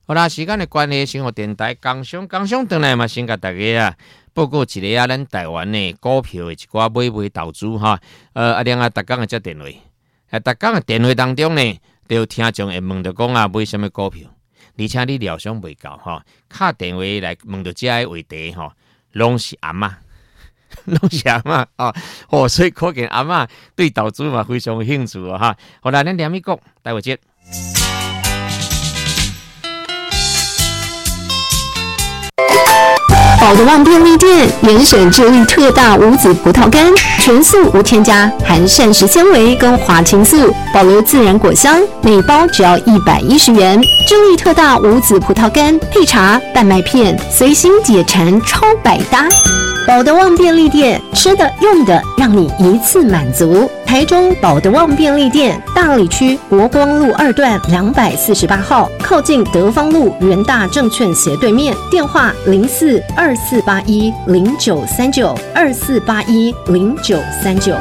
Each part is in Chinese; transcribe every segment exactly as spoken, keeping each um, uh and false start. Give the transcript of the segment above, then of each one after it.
好啦，时间的关系，生活电台工商工商回来嘛，先甲大家啊报告一个啊，咱台湾的股票的一寡买卖投资哈。呃，啊，另外逐工的接电话，啊，逐工的电话当中呢，都有听众会问到讲啊，买什么股票，而且你料想袂到哈，敲电话来问到这个话题哈，拢是阿嬷。拢是阿嬷啊，哦，所以可见阿嬷对投资嘛非常有兴趣啊哈。好啦，咱连咪讲，待会接。 宝德旺便利店严选智利特大无籽葡萄干，全素无添加，含膳食纤维跟花青素，保留自然果香，每包只要一百一十元。智利特大无籽葡萄干配茶、蛋麦片，随心解馋，超百搭。宝德旺便利店，吃的用的让你一次满足。台中宝德旺便利店大里区国光路二段两百四十八号，靠近德芳路元大证券斜对面，电话零四二四八一零九三九二四八一零九三九。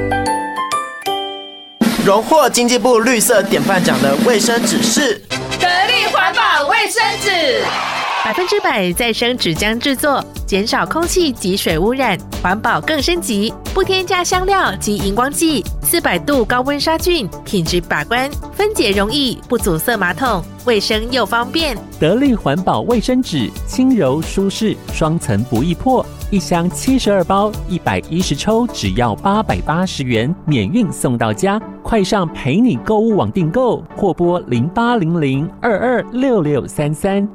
荣获经济部绿色典范奖的卫生纸是得力环保卫生纸。 百分之百再生纸浆制作，减少空气及水污染，环保更升级，不添加香料及荧光剂，四百度高温杀菌，品质把关，分解容易，不阻塞马桶，卫生又方便。 得力环保卫生纸，轻柔舒适，双层不易破，一箱七十二包，一百一十抽，只要八百八十元，免运送到家。快上陪你购物网订购，或拨零八零零二二六六三三。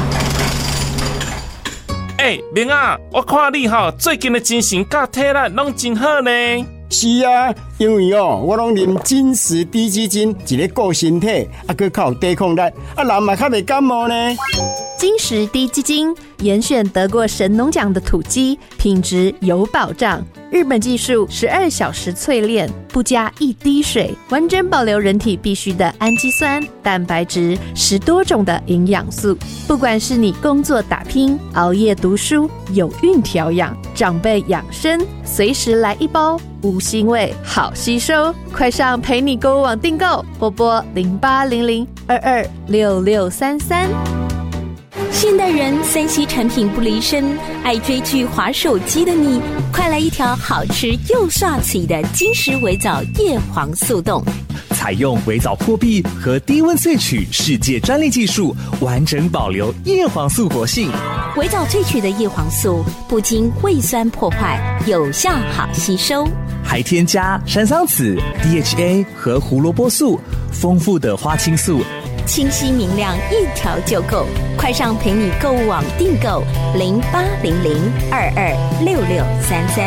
哎、欸，明啊，我看你吼最近的精神甲体力拢真好呢。 是啊，因为哦，我拢啉金石低基金，一个顾身体，啊，佮较有抵抗力，啊，人嘛较袂感冒呢。 金石低基金严选得过神农奖的土鸡，品质有保障。日本技术十二小时淬炼，不加一滴水，完整保留人体必需的氨基酸、蛋白质，十多种的营养素。不管是你工作打拼、熬夜读书、有孕调养、长辈养生，随时来一包，无腥味，好吸收。快上陪你购物网订购，或拨零八零零二二六六三三。 现代人三 C 产品不离身，爱追剧滑手机的你，快来一条好吃又帅气的金石微藻叶黄素冻。 采用微藻破壁和低温萃取世界专利技术，完整保留叶黄素活性。 微藻萃取的叶黄素不经胃酸破坏，有效好吸收， 还添加山桑子、D H A 和胡萝卜素，丰富的花青素， 清晰明亮，一条就够。快上陪你购物网订购零八零零二二六六三三。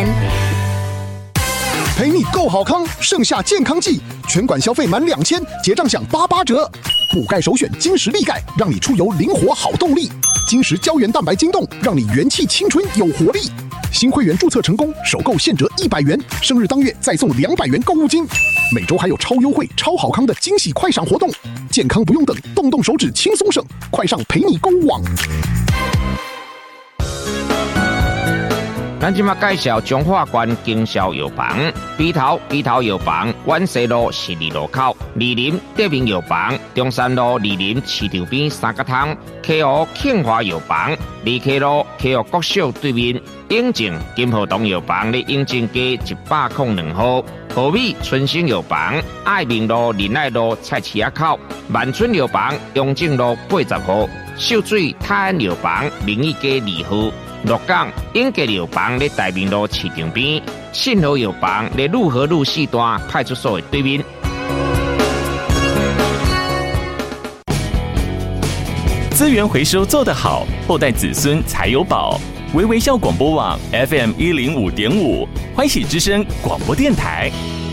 陪你购好康，盛夏健康季，全馆消费满两千，结账享八八折。补钙首选金石力钙，让你出游灵活好动力。金石胶原蛋白晶冻，让你元气青春有活力。新会员注册成功，首购现折一百元，生日当月再送两百元购物金。每周还有超优惠、超好康的惊喜快闪活动，健康不用等，动动手指轻松省，快上陪你购物网。 咱今麦介绍中华关经销药房，鼻头鼻头药房，万西路十二路口，二林德明药房，中山路二林市场边三角汤，溪湖庆华药房，二溪路溪湖国小对面，永靖金河东药房咧永靖街一百零两号，和美春兴药房，爱民路仁爱路菜市仔口，万春药房永靖路八十号，秀水泰安药房明义街二号。鹿港永吉药房咧大明路市场边，信和药房咧路和路四段派出所的对面。 资源回收做得好，后代子孙才有宝。微微笑广播网 F M 一零五点五，欢喜之声广播电台。